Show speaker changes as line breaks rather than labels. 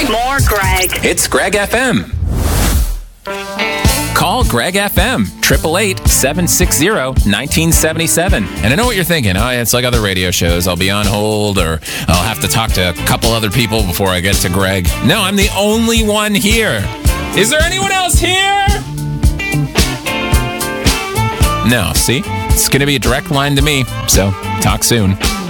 More Greg.
It's Greg FM. Call Greg FM, 888-760-1977. And I know what you're thinking. Oh, it's like other radio shows. I'll be on hold, or I'll have to talk to a couple other people before I get to Greg. No, I'm the only one here. Is there anyone else here? No, see? It's going to be a direct line to me, so talk soon.